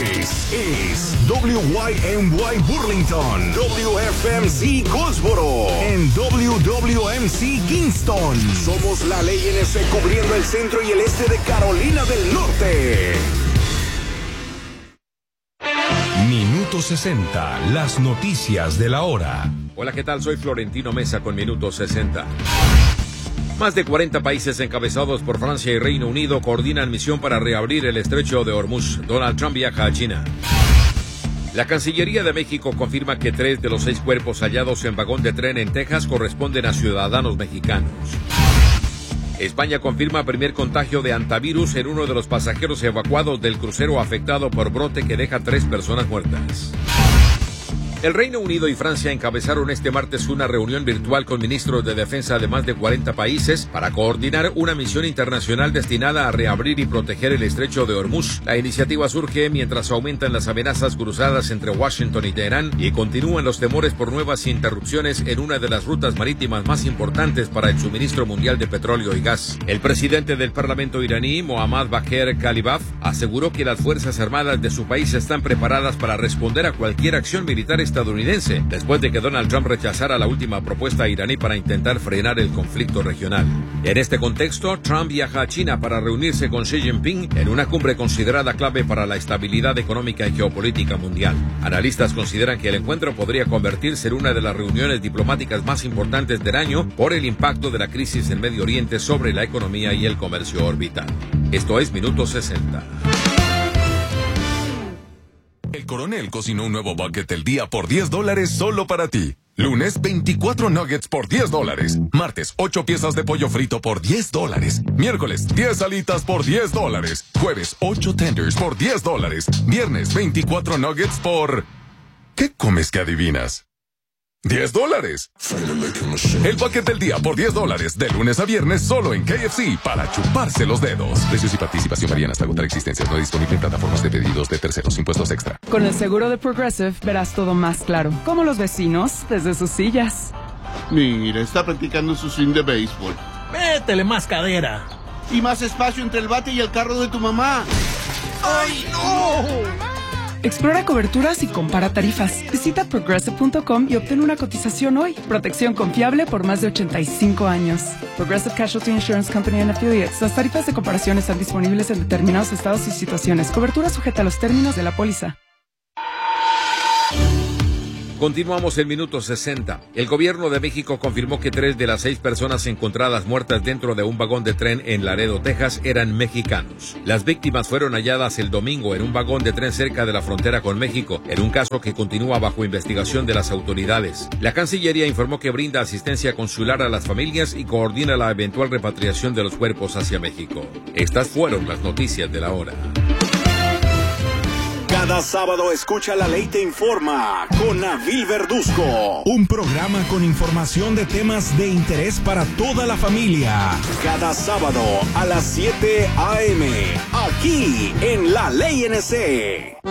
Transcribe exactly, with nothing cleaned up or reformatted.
es, es W Y M Y Burlington, W F M C Goldsboro, en W W M C Kingston. Somos la Ley N S cubriendo el centro y el este de Carolina del Norte. Minuto sesenta, las noticias de la hora. Hola, ¿qué tal? Soy Florentino Mesa con Minuto sesenta. Más de cuarenta países encabezados por Francia y Reino Unido coordinan misión para reabrir el estrecho de Hormuz. Donald Trump viaja a China. La Cancillería de México confirma que tres de los seis cuerpos hallados en vagón de tren en Texas corresponden a ciudadanos mexicanos. España confirma primer contagio de hantavirus en uno de los pasajeros evacuados del crucero afectado por brote que deja tres personas muertas. El Reino Unido y Francia encabezaron este martes una reunión virtual con ministros de defensa de más de cuarenta países para coordinar una misión internacional destinada a reabrir y proteger el estrecho de Hormuz. La iniciativa surge mientras aumentan las amenazas cruzadas entre Washington y Teherán y continúan los temores por nuevas interrupciones en una de las rutas marítimas más importantes para el suministro mundial de petróleo y gas. El presidente del Parlamento iraní, Mohammad Bagher Khalibaf, aseguró que las Fuerzas Armadas de su país están preparadas para responder a cualquier acción militar estadounidense, después de que Donald Trump rechazara la última propuesta iraní para intentar frenar el conflicto regional. En este contexto, Trump viaja a China para reunirse con Xi Jinping en una cumbre considerada clave para la estabilidad económica y geopolítica mundial. Analistas consideran que el encuentro podría convertirse en una de las reuniones diplomáticas más importantes del año por el impacto de la crisis en Medio Oriente sobre la economía y el comercio orbital. Esto es Minuto sesenta. El Coronel cocinó un nuevo bucket del día por diez dólares solo para ti. Lunes, veinticuatro nuggets por diez dólares. Martes, ocho piezas de pollo frito por diez dólares. Miércoles, diez alitas por diez dólares. Jueves, ocho tenders por diez dólares. Viernes, veinticuatro nuggets por... ¿Qué comes que adivinas? ¡diez dólares! El bucket del día por diez dólares, de lunes a viernes, solo en K F C, para chuparse los dedos. Precios y participación varían hasta agotar existencias. No disponible en plataformas de pedidos de terceros. Impuestos extra. Con el seguro de Progressive verás todo más claro. Como los vecinos desde sus sillas. Mira, está practicando su swing de béisbol. Métele más cadera. Y más espacio entre el bate y el carro de tu mamá. ¡Ay, no! Explora coberturas y compara tarifas. Visita progressive punto com y obtén una cotización hoy. Protección confiable por más de ochenta y cinco años. Progressive Casualty Insurance Company and Affiliates. Las tarifas de comparación están disponibles en determinados estados y situaciones. Cobertura sujeta a los términos de la póliza. Continuamos en Minuto sesenta. El gobierno de México confirmó que tres de las seis personas encontradas muertas dentro de un vagón de tren en Laredo, Texas, eran mexicanos. Las víctimas fueron halladas el domingo en un vagón de tren cerca de la frontera con México, en un caso que continúa bajo investigación de las autoridades. La Cancillería informó que brinda asistencia consular a las familias y coordina la eventual repatriación de los cuerpos hacia México. Estas fueron las noticias de la hora. Cada sábado escucha La Ley Te Informa con Nabil Verduzco. Un programa con información de temas de interés para toda la familia. Cada sábado a las siete a eme, aquí en La Ley N S.